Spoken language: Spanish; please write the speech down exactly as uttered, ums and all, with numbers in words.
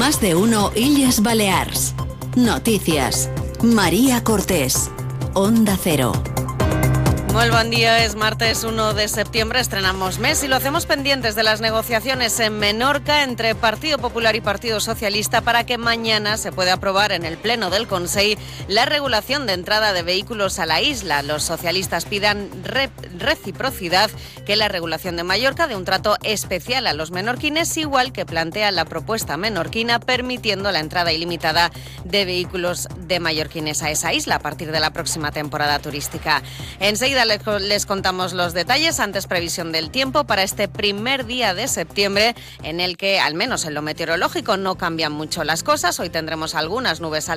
Más de uno Illes Balears. Noticias. María Cortés. Onda Cero. Muy buen día, es martes uno de septiembre, estrenamos mes y lo hacemos pendientes de las negociaciones en Menorca entre Partido Popular y Partido Socialista para que mañana se pueda aprobar en el Pleno del Consell la regulación de entrada de vehículos a la isla. Los socialistas pidan re- reciprocidad, que la regulación de Mallorca de un trato especial a los menorquines, igual que plantea la propuesta menorquina permitiendo la entrada ilimitada de vehículos de mallorquines a esa isla a partir de la próxima temporada turística. Enseguida les contamos los detalles. Antes, previsión del tiempo para este primer día de septiembre, en el que, al menos en lo meteorológico, no cambian mucho las cosas. Hoy tendremos algunas nubes